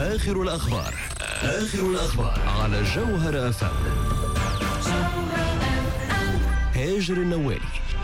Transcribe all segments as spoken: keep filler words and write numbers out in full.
آخر الأخبار آخر الأخبار على جوهر أف أم. هاجر النوالي.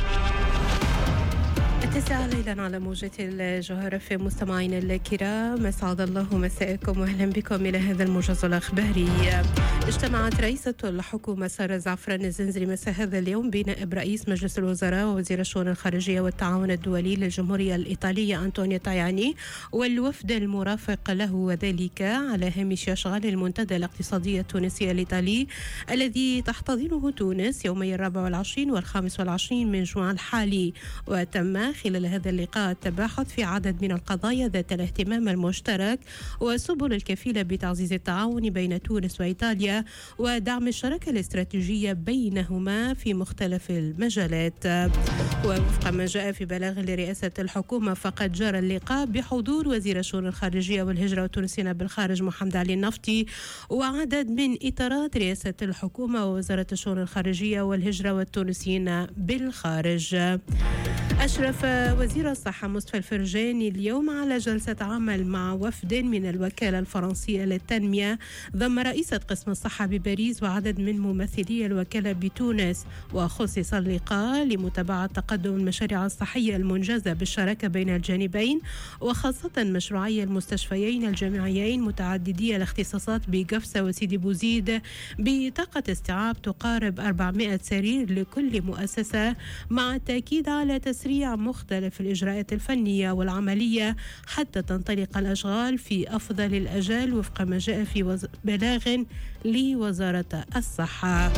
التاسعة ليلا على موجة الجوهرة. في مستمعين الكرام، أسعد الله مساءكم وأهلا بكم إلى هذا الموجز الأخباري. اجتمعت رئيسة الحكومة سارة زعفران الزنزري مساء هذا اليوم بنائب رئيس مجلس الوزراء ووزير الشؤون الخارجية والتعاون الدولي للجمهورية الإيطالية أنطونيو تاياني والوفد المرافق له، وذلك على هامش أشغال المنتدى الاقتصادي التونسي الإيطالي الذي تحتضنه تونس يومي الرابع والعشرين والخامس والعشرين من جوان الحالي. وتم خلال هذا اللقاء التباحث في عدد من القضايا ذات الاهتمام المشترك وسبل الكفيلة بتعزيز التعاون بين تونس وإيطاليا ودعم الشراكة الاستراتيجية بينهما في مختلف المجالات. ووفق ما جاء في بلاغ لرئاسة الحكومة، فقد جرى اللقاء بحضور وزير الشؤون الخارجية والهجرة والتونسيين بالخارج محمد علي النفطي وعدد من إطارات رئاسة الحكومة ووزارة الشؤون الخارجية والهجرة والتونسيين بالخارج. أشرف وزير الصحة مصطفى الفرجاني اليوم على جلسة عمل مع وفد من الوكالة الفرنسية للتنمية ضم رئيسة قسم الصحة بباريس وعدد من ممثلي الوكالة بتونس. وخصص اللقاء لمتابعة تقدم المشاريع الصحية المنجزة بالشراكة بين الجانبين، وخاصة مشروعي المستشفيين الجامعيين متعددي الاختصاصات بقفصة وسيدي بوزيد بطاقة استيعاب تقارب أربعمائة سرير لكل مؤسسة، مع التأكيد على تسريع مختلف الإجراءات الفنية والعملية حتى تنطلق الأشغال في أفضل الأجال وفق ما جاء في وز... بلاغ لوزارة الصحة.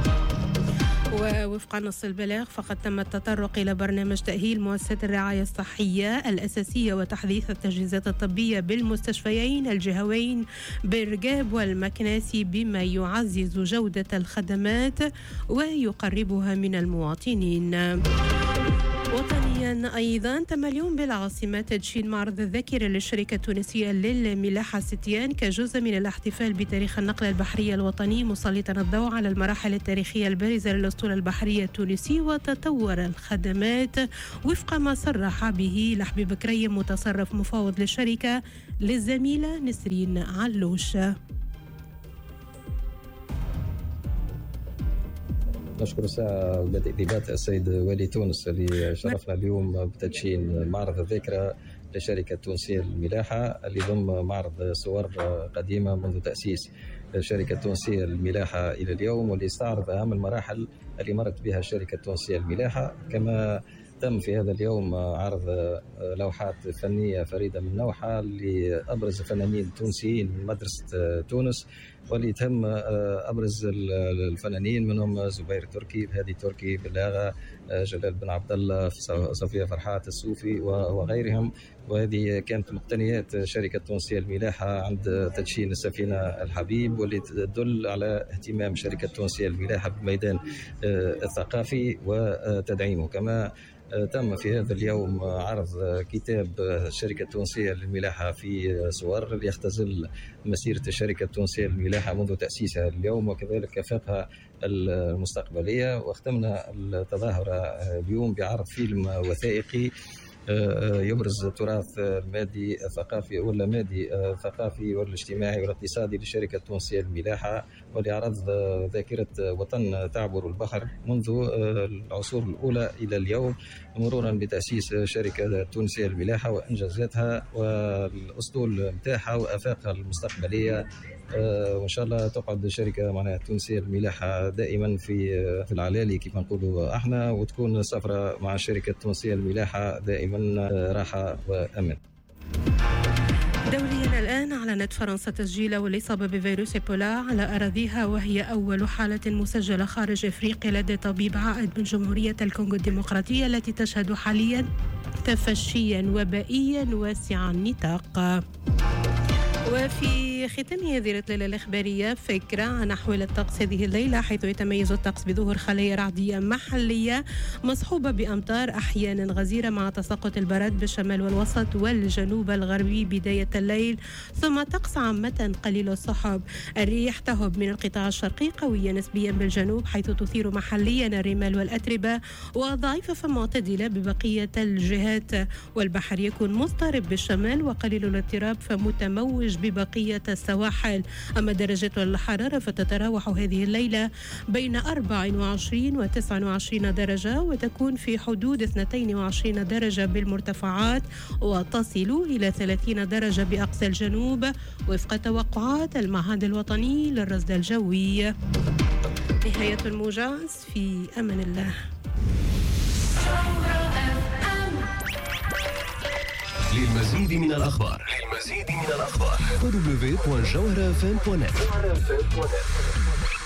ووفق نص البلاغ، فقد تم التطرق إلى برنامج تأهيل مؤسسات الرعاية الصحية الأساسية وتحديث التجهيزات الطبية بالمستشفيين الجهوين بالرقاب والمكناسي، بما يعزز جودة الخدمات ويقربها من المواطنين. وطنيا أيضا، تم اليوم بالعاصمة تدشين معرض الذاكرة للشركة التونسية للملاحة ستيان كجزء من الاحتفال بتاريخ النقل البحري الوطني، مسلطا الضوء على المراحل التاريخية البارزة للأسطول البحري التونسي وتطور الخدمات، وفق ما صرح به لحبيب كريم متصرف مفاوض للشركة للزميلة نسرين علوش. نشكر ساعة ذبات السيد والي تونس اللي شرفنا اليوم بتدشين معرض الذاكرة للشركة التونسية للملاحة اللي ضم معرض صور قديمة منذ تأسيس الشركة التونسية للملاحة إلى اليوم، واللي استعرض أهم المراحل اللي مرت بها الشركة التونسية للملاحة. كما تم في هذا اليوم عرض لوحات فنية فريدة من نوعها لأبرز الفنانين التونسيين من مدرسة تونس، واللي تم أبرز الفنانين منهم زبير تركي، هادي تركي، بلاغة، جلال بن عبد الله، صفية فرحات الصوفي وغيرهم. وهذه كانت مقتنيات شركة تونسية للملاحة عند تدشين السفينة الحبيب، واللي تدل على اهتمام شركة تونسية للملاحة بالميدان الثقافي وتدعيمه. كما تم في هذا اليوم عرض كتاب الشركة التونسية للملاحة في صور اللي يختزل مسيرة الشركة التونسية للملاحة منذ تأسيسها اليوم وكذلك آفاقها المستقبلية. واختمنا التظاهرة اليوم بعرض فيلم وثائقي يبرز التراث المادي الثقافي ولا مادي الثقافي والاجتماعي والاقتصادي للشركة التونسية للملاحة، واللي عرض ذاكرة وطن تعبر البحر منذ العصور الأولى إلى اليوم، مرورا بتأسيس الشركة التونسية للملاحة وإنجازاتها والأسطول متاعها وآفاقها المستقبلية. وإن شاء الله تقعد الشركة معناها التونسية للملاحة دائما في في العلالي كيف نقولوا احنا، وتكون السفرة مع الشركة التونسية للملاحة دائما راحة وأمان. دوليا الآن، أعلنت فرنسا تسجيل الإصابة بفيروس إيبولا على أراضيها، وهي أول حالة مسجلة خارج إفريقيا لدى طبيب عائد من جمهورية الكونغو الديمقراطية التي تشهد حاليا تفشيا وبائيا واسع النطاق. وفي ختام هذه الليلة الإخبارية فكرة عن أحوال الطقس هذه الليلة، حيث يتميز الطقس بظهور خلايا رعدية محلية مصحوبة بأمطار أحيانا غزيرة مع تساقط البرد بالشمال والوسط والجنوب الغربي بداية الليل، ثم طقس عامة قليل السحب. الريح تهب من القطاع الشرقي قوية نسبيا بالجنوب، حيث تثير محليا الرمال والأتربة، وضعيفة فمعتدلة ببقية الجهات. والبحر يكون مضطرب بالشمال وقليل الاضطراب فمتموج ببقية السواحل. أما درجة الحرارة فتتراوح هذه الليلة بين أربعة وعشرين وتسعة وعشرين درجة، وتكون في حدود اثنتين وعشرين درجة بالمرتفعات، وتصل إلى ثلاثين درجة بأقصى الجنوب وفق توقعات المعهد الوطني للرصد الجوي. نهاية الموجز، في أمان الله. للمزيد من الأخبار للمزيد من الأخبار دبليو دبليو دبليو دوت جوهرة إف إم دوت نت.